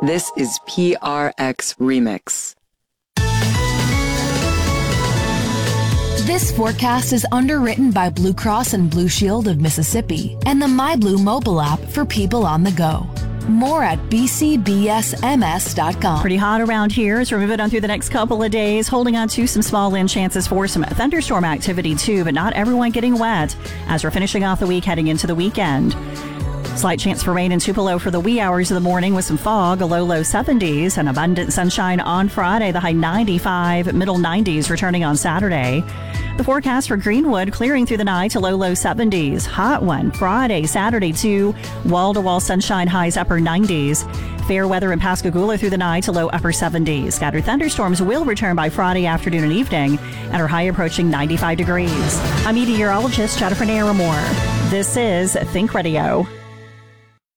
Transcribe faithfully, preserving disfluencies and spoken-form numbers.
This is P R X Remix. This forecast is underwritten by Blue Cross and Blue Shield of Mississippi and the MyBlue mobile app for people on the go. More at b c b s m s dot com. Pretty hot around here as we're moving on through the next couple of days, holding on to some small wind chances for some thunderstorm activity too, but not everyone getting wet as we're finishing off the week heading into the weekend. Slight chance for rain in Tupelo for the wee hours of the morning with some fog, a low low seventies, and abundant sunshine on Friday, the high ninety-five, middle nineties returning on Saturday. The forecast for Greenwood clearing through the night to low low seventies. Hot one Friday, Saturday too. Wall-to-wall sunshine, highs upper nineties. Fair weather in Pascagoula through the night to low upper seventies. Scattered thunderstorms will return by Friday afternoon and evening and are high approaching ninety-five degrees. I'm meteorologist Jennifer Naramore. This is Think Radio.